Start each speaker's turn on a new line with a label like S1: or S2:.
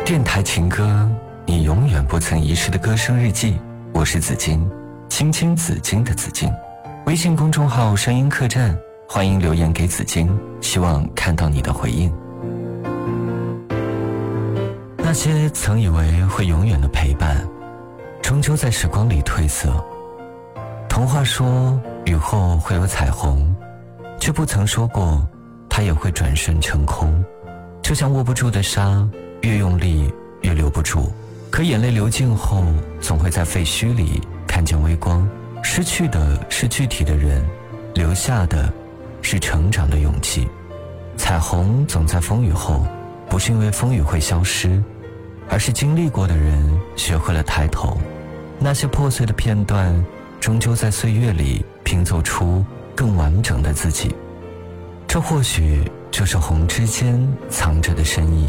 S1: 电台情歌，你永远不曾遗失的歌声日记。我是紫金，青青紫金的紫金。微信公众号声音客栈，欢迎留言给紫金，希望看到你的回应。那些曾以为会永远的陪伴，终究在时光里褪色。童话说雨后会有彩虹，却不曾说过它也会转瞬成空。就像握不住的沙，越用力越留不住，可眼泪流尽后，总会在废墟里看见微光。失去的是具体的人，留下的是成长的勇气。彩虹总在风雨后，不是因为风雨会消失，而是经历过的人学会了抬头。那些破碎的片段，终究在岁月里拼凑出更完整的自己。这或许就是红之间藏着的深意。